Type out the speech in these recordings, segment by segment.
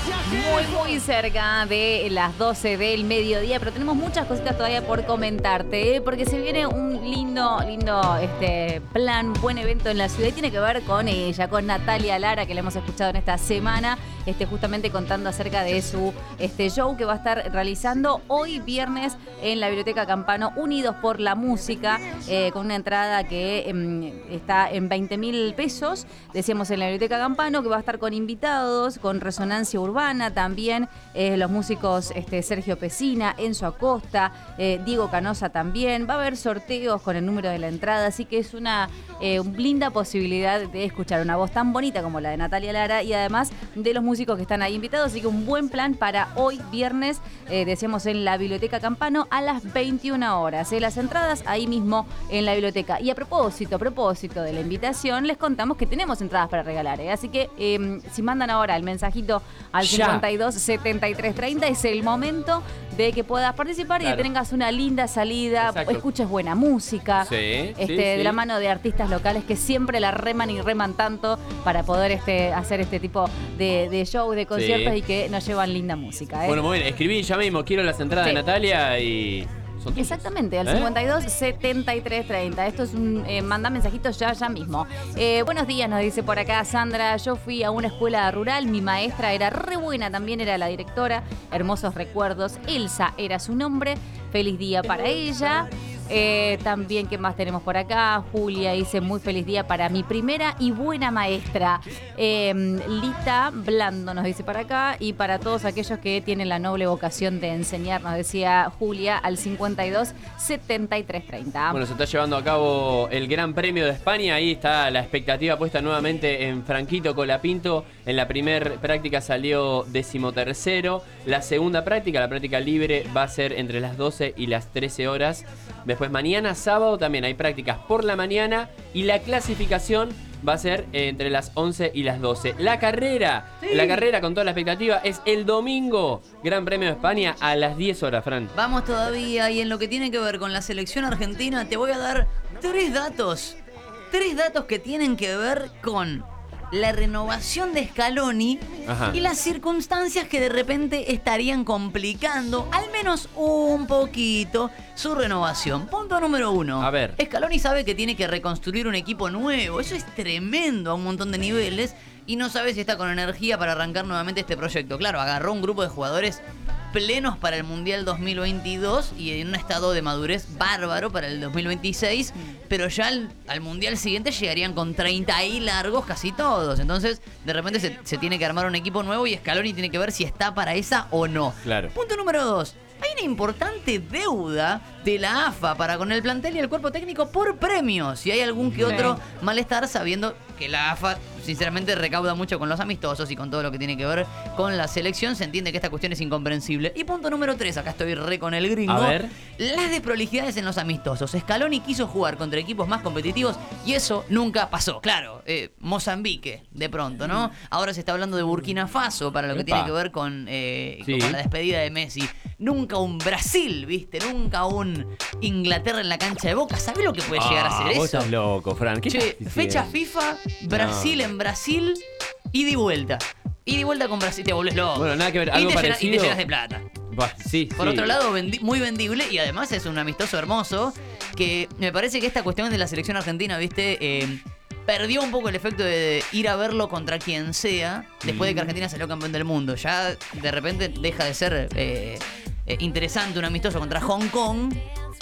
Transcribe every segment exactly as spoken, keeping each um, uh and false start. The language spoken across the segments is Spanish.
Muy, muy cerca de las doce del mediodía, pero tenemos muchas cositas todavía por comentarte, ¿eh? Porque se viene un lindo, lindo este, plan, buen evento en la ciudad y tiene que ver con ella, con Natalia Lara, que la hemos escuchado en esta semana, este, justamente contando acerca de su este, show que va a estar realizando hoy viernes en la Biblioteca Campano, Unidos por la Música, eh, con una entrada que eh, está en veinte mil pesos, decíamos en la Biblioteca Campano, que va a estar con invitados, con Resonancia Urbana, también eh, los músicos este, Sergio Pesina, Enzo Acosta, eh, Diego Canosa también. Va a haber sorteos con el número de la entrada, así que es una eh, linda posibilidad de escuchar una voz tan bonita como la de Natalia Lara y además de los músicos que están ahí invitados, así que un buen plan para hoy viernes, eh, decíamos en la Biblioteca Campano a las veintiuna horas. Eh, las entradas ahí mismo en la biblioteca. Y a propósito, a propósito de la invitación, les contamos que tenemos entradas para regalar, ¿eh? Así que eh, si mandan ahora el mensajito al ya. cincuenta y dos setenta y tres treinta es el momento de que puedas participar claro. y que tengas una linda salida, exacto. escuches buena música, sí, este, sí, de sí. la mano de artistas locales que siempre la reman y reman tanto para poder este, hacer este tipo de, de show, de conciertos sí. y que nos llevan linda música, ¿eh? Bueno, muy bien, escribí ya mismo, quiero las entradas sí. de Natalia y... Exactamente, al ¿Eh? cincuenta y dos setenta y tres treinta. Esto es un eh, manda mensajitos ya, ya mismo. Eh, buenos días, nos dice por acá Sandra. Yo fui a una escuela rural, mi maestra era re buena, también era la directora. Hermosos recuerdos. Elsa era su nombre. Feliz día para ella. Eh, también, ¿qué más tenemos por acá? Julia dice, muy feliz día para mi primera y buena maestra. Eh, Lita Blando nos dice para acá, y para todos aquellos que tienen la noble vocación de enseñar, nos decía Julia, al cincuenta y dos setenta y tres treinta. Bueno, se está llevando a cabo el Gran Premio de España, ahí está la expectativa puesta nuevamente en Franquito Colapinto. En la primera práctica salió decimotercero, la segunda práctica, la práctica libre, va a ser entre las doce y las trece horas. Después mañana sábado también hay prácticas por la mañana y la clasificación va a ser entre las once y las doce. La carrera, sí. la carrera con toda la expectativa es el domingo, Gran Premio de España a las diez horas, Fran. Vamos todavía, y en lo que tiene que ver con la selección argentina te voy a dar tres datos. Tres datos que tienen que ver con la renovación de Scaloni Ajá. y las circunstancias que de repente estarían complicando, al menos un poquito, su renovación. Punto número uno. A ver. Scaloni sabe que tiene que reconstruir un equipo nuevo. Eso es tremendo a un montón de niveles y no sabe si está con energía para arrancar nuevamente este proyecto. Claro, agarró un grupo de jugadores plenos para el Mundial dos mil veintidós y en un estado de madurez bárbaro para el dos mil veintiséis, pero ya al, al Mundial siguiente llegarían con treinta y largos casi todos. Entonces, de repente se, se tiene que armar un equipo nuevo y Scaloni tiene que ver si está para esa o no. Claro. Punto número dos. Hay una importante deuda de la A F A para con el plantel y el cuerpo técnico por premios. Y hay algún que otro sí. malestar sabiendo que la A F A sinceramente recauda mucho con los amistosos y con todo lo que tiene que ver con la selección. Se entiende que esta cuestión es incomprensible. Y punto número tres, acá estoy re con el gringo. A ver. Las desprolijidades en los amistosos. Scaloni quiso jugar contra equipos más competitivos y eso nunca pasó. Claro, eh, Mozambique, de pronto, ¿no? Ahora se está hablando de Burkina Faso para lo que Epa. tiene que ver con, eh, sí. con la despedida de Messi. Nunca un Brasil, ¿viste? Nunca un Inglaterra en la cancha de Boca. ¿Sabés lo que puede ah, llegar a ser eso? Vos estás loco, Fran. ¿Qué che, fecha FIFA, Brasil no. en Brasil, ida y vuelta. Ida y vuelta con Brasil, te volvés loco. Bueno, nada que ver, algo y te parecido. Llenas, y te llenas de plata. Bah, sí, Por sí. otro lado, vendi- muy vendible y además es un amistoso hermoso que me parece que esta cuestión de la selección argentina, ¿viste? Eh, perdió un poco el efecto de ir a verlo contra quien sea después de que Argentina salió campeón del mundo. Ya de repente deja de ser eh, eh, interesante un amistoso contra Hong Kong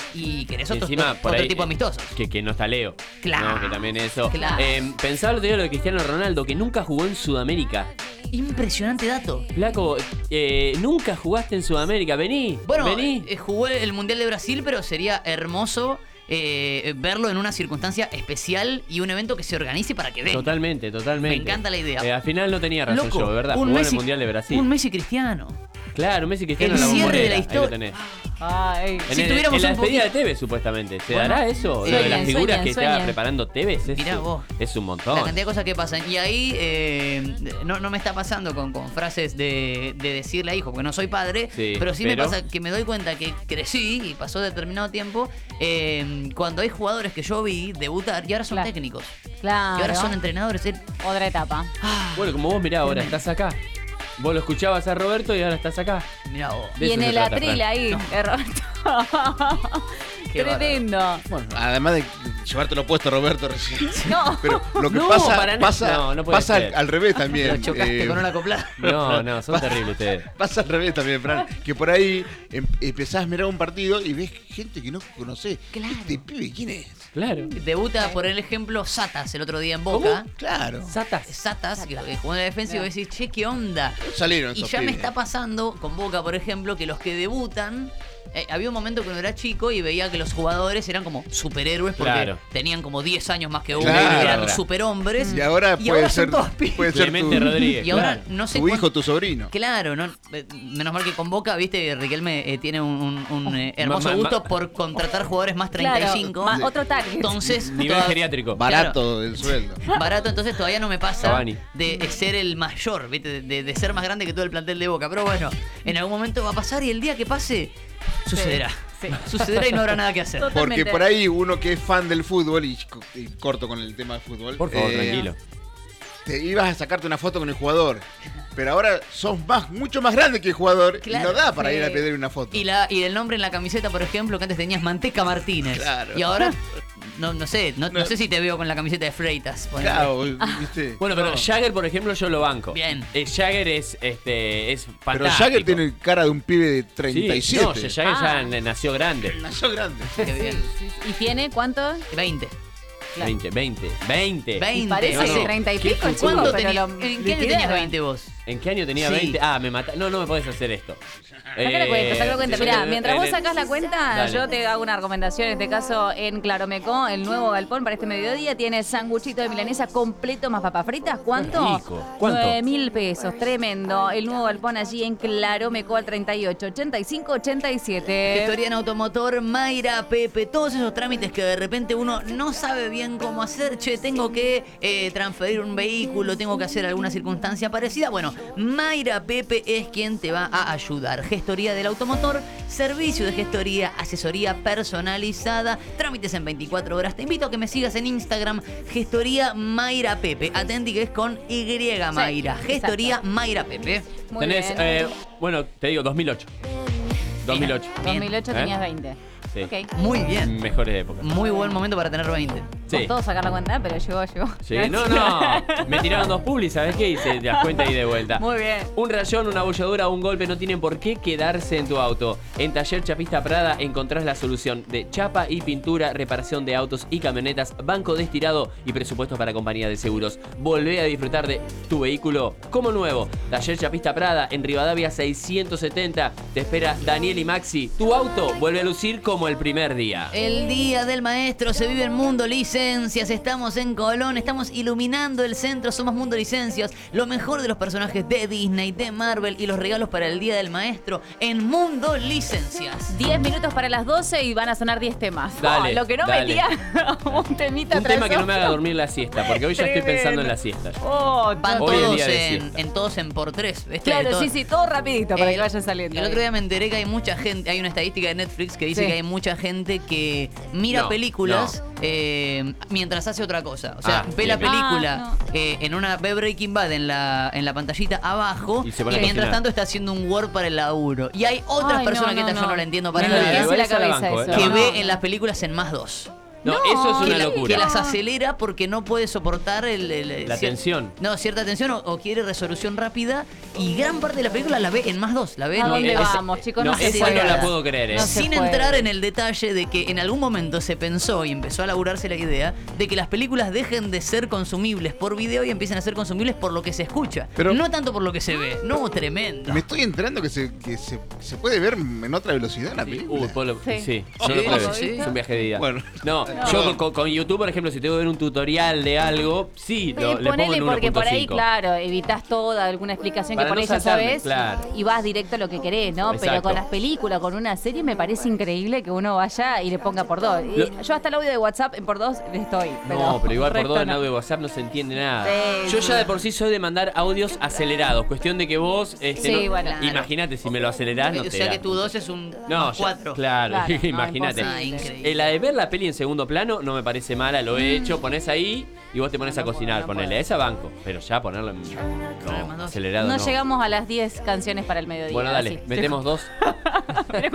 y querés otro, encima, otro ahí, tipo de amistosos. Que, que no está Leo. Claro. ¿No? Que también eso. Claro. Eh, pensaba lo de Cristiano Ronaldo, que nunca jugó en Sudamérica. Impresionante dato. Flaco, eh, nunca jugaste en Sudamérica. Vení, bueno, vení. Eh, jugué el Mundial de Brasil, pero sería hermoso eh, verlo en una circunstancia especial y un evento que se organice para que venga. Totalmente, totalmente. Me encanta la idea. Eh, al final no tenía razón Loco, yo, ¿verdad? Un Jugó Messi, en el Mundial de Brasil. Un Messi Cristiano. Claro, Messi Cristiano el en la cierre bombonera. de la historia. Ahí lo tenés. Ay, En, si el, tuviéramos en la un despedida poquito... de Tevez, supuestamente. ¿Se Bueno, dará eso? sí, Lo de las sueñan, figuras sueñan, que estaba sueñan. preparando Tevez. Es, Mirá vos. Es un montón. La cantidad de cosas que pasan. Y ahí eh, no, no me está pasando con, con frases de, de decirle a hijo, porque no soy padre, Sí, pero sí pero- me pasa que me doy cuenta que crecí y pasó determinado tiempo eh, cuando hay jugadores que yo vi debutar y ahora son Claro. técnicos. claro. Que ahora son entrenadores. Eh, Otra etapa. ah, Bueno, como vos mirá ahora, estás acá. Vos lo escuchabas a Roberto y ahora estás acá. Mirá vos. De Y eso en se el trata, atril Fran. ahí, eh, Roberto. Qué Tremendo. Bueno, además de llevártelo puesto, Roberto, recién. No. Pero lo que No, pasa, para nada. pasa, No, no puede pasa al, ser. al revés Lo también. chocaste eh, con una copla. No, no, son terribles ustedes. Pasa al revés también, Fran. Que por ahí em- empezás a mirar un partido y ves gente que no conocés. Claro. Este pibe, ¿quién es? Claro. Debuta, por el ejemplo, Satas el otro día en Boca. Claro. Satas. Satas, que que jugó en la defensa y vos decís, che, ¿qué onda? Salieron Y esos ya me pibes. está pasando con Boca, por ejemplo, que los que debutan. eh, había un momento que uno era chico y veía que los jugadores eran como superhéroes porque Claro. tenían como diez años más que uno, Claro. eran superhombres. Y ahora y puede ahora ser, son todos pibes. puede ser tu, Clemente Rodríguez. Y ahora claro. no sé tu cuán- hijo, tu sobrino. Claro, no, eh, menos mal que con Boca, viste, Riquelme eh, tiene un, un- un, eh, hermoso Ma- ma- gusto ma- por contratar jugadores más treinta y cinco. Claro, ma- otro target. Entonces, Nivel toda- geriátrico. Barato el sueldo. barato, entonces todavía no me pasa Cavani. de ser el mayor, ¿viste? De, de- de ser más grande que todo el plantel de Boca. Pero bueno, en algún momento va a pasar y el día que pase, sucederá. Sí. Sucederá y no habrá nada que hacer. Total. Porque Totalmente. por ahí uno que es fan del fútbol, y, co- y corto con el tema del fútbol, Por favor, eh, tranquilo. te ibas a sacarte una foto con el jugador. Pero ahora sos más, mucho más grande que el jugador Claro, y no da para sí. ir a pedir una foto. Y, la, y el nombre en la camiseta, por ejemplo, que antes tenías Manteca Martínez. Claro. Y ahora, no, no sé, no, no No. sé si te veo con la camiseta de Freitas. ponele. Claro, ¿viste? Bueno, pero No. Jagger, por ejemplo, yo lo banco. Bien. Eh, Jagger es, este, es Pero fantástico. Jagger tiene cara de un pibe de Sí, treinta y siete. no, Jagger Ah. ya nació grande. Nació grande. Qué bien. ¿Y tiene cuánto? veinte. Claro. veinte, veinte, veinte. veinte. Y parece No, no. de treinta y ¿Qué pico el futuro? chico, ¿Cuánto pero tenía- lo ¿En qué año liquidaron. tenías veinte vos? ¿En qué año tenía Sí. veinte? Ah, me mata. No, no me podés hacer esto. Saca la cuenta, saca la cuenta. sí, Mirá, sí, mientras en vos el- sacás la cuenta, Dale. yo te hago una recomendación. En este caso, en Claromecó, el nuevo galpón para este mediodía tiene sanguchito de milanesa completo más papas fritas. ¿Cuánto? Qué rico. ¿Cuánto? nueve mil pesos. Tremendo. El nuevo galpón allí en Claromecó al treinta y ocho, ochenta y cinco, ochenta y siete. Gestoría en automotor, Mayra, Pepe, todos esos trámites que de repente uno no sabe bien cómo hacer. Che, tengo que eh, transferir un vehículo, tengo que hacer alguna circunstancia parecida. Bueno, Mayra Pepe es quien te va a ayudar. Gestoría del automotor, servicio de gestoría, asesoría personalizada, trámites en veinticuatro horas. Te invito a que me sigas en Instagram, Gestoría Mayra Pepe. Atenti que es con Y Mayra. exacto. Gestoría Mayra Pepe. Muy Tenés, bien. eh, bueno, te digo, dos mil ocho. dos mil ocho. Bien. dos mil ocho ¿Eh? tenías veinte. Sí. Ok. Muy bien. Mejores épocas. Muy buen momento para tener veinte. Sí. Costó sacar la cuenta, pero llegó, llegó. Sí, no, no. Me tiraron dos publis, ¿sabes qué? Y se te das cuenta y de vuelta. Muy bien. Un rayón, una bolladura o un golpe no tienen por qué quedarse en tu auto. En Taller Chapista Prada encontrás la solución de chapa y pintura, reparación de autos y camionetas, banco de estirado y presupuestos para compañía de seguros. Volvé a disfrutar de tu vehículo como nuevo. Taller Chapista Prada en Rivadavia seiscientos setenta. Te espera Daniel y Maxi. Tu auto vuelve a lucir como el primer día. El Día del Maestro se vive en Mundo Licencias. Estamos en Colón, estamos iluminando el centro. Somos Mundo Licencias. Lo mejor de los personajes de Disney, de Marvel y los regalos para el Día del Maestro en Mundo Licencias. diez minutos para las doce y van a sonar diez temas. Dale, Oh, lo que no dale. metía un temita Un tras tema que no me haga otro. dormir la siesta, porque hoy ya estoy Tremendo. pensando en la siesta. Oh, Van no, Hoy es todos día de en, siesta. en todos en por tres. ¿viste? Claro, Todo- sí, sí, todo rapidito para El- que vayan saliendo. El otro día me enteré que hay mucha gente, hay una estadística de Netflix que dice Sí. que hay mucha gente que mira No, películas eh, mientras hace otra cosa. O sea, Ah, ve la bien. película Ah, no. eh, en una ve Breaking Bad en la, en la pantallita abajo Y y, se pone a mientras cocinar. tanto está haciendo un Word para el laburo. Y hay otras Ay, personas no, que no, esta yo no. no la entiendo para Me nada. enloquece la esa la cabeza banco, eso. eh. Que No. ve en las películas en más dos. No, No, eso es Que, una la- locura. que las acelera porque no puede soportar el, el- La cier- tensión. No, cierta tensión o, o quiere resolución rápida. Y gran parte de la película la ve en más dos. La ve ¿A en- dónde esa- vamos, chicos? No, No, se esa puede. no la puedo creer, eh. No se Sin puede. entrar en el detalle de que en algún momento se pensó y empezó a laburarse la idea de que las películas dejen de ser consumibles por video y empiecen a ser consumibles por lo que se escucha. Pero- no tanto por lo que se ve. No, tremendo. Me estoy enterando que se, que se, se puede ver en otra velocidad la Sí, película. uh, Polo, Sí. sí, Oh, no lo sí, pruebes. sí. Es un viaje de ida. Bueno. No, No. yo con, con- con YouTube, por ejemplo, si tengo que ver un tutorial de algo, sí, lo, Sí, le pongo ponele en porque por ahí, uno punto cinco. claro, evitas toda alguna explicación Para que por no ahí ya saltarme, sabes claro. y vas directo a lo que querés, ¿no? Pero Exacto. con las películas, con una serie, me parece increíble que uno vaya y le ponga por dos. Y Lo- yo hasta el audio de WhatsApp en por dos le estoy. Pero No, pero igual por resto dos en no. audio de WhatsApp no se entiende nada. Sí, Yo sí. ya de por sí soy de mandar audios acelerados. Cuestión de que vos. Este, Sí, no- bueno. Imagínate si me lo acelerás, no o te sea da. que tu dos es un No, más ya- cuatro. Claro, Claro, no, imagínate. Ah, imposible. increíble. Eh, la de ver la peli en segundo segundo plano no me parece mala, lo he hecho, pones ahí y vos te pones No, a no cocinar, puedo, no ponele, puedo. esa banco, pero ya ponerlo en Ponerle más no, dos. acelerado No, no. llegamos a las diez canciones para el mediodía. Bueno, dale, así. metemos dos.